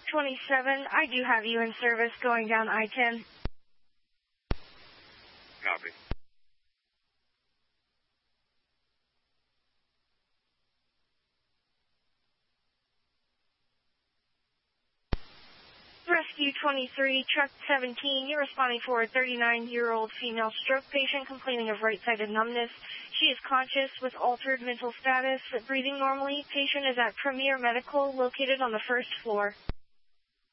27, I do have you in service going down I-10. Copy. Rescue 23, truck 17, you're responding for a 39-year-old female stroke patient complaining of right-sided numbness. She is conscious with altered mental status, but breathing normally. Patient is at Premier Medical, located on the first floor.